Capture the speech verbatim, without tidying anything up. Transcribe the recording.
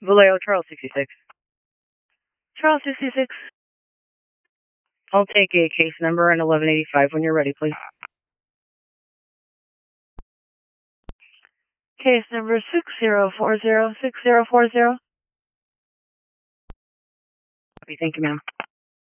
Vallejo, Charles sixty-six. Charles sixty-six. I'll take a case number and eleven eighty-five when you're ready, please. Case number six zero four zero six zero four zero. Thank you, ma'am.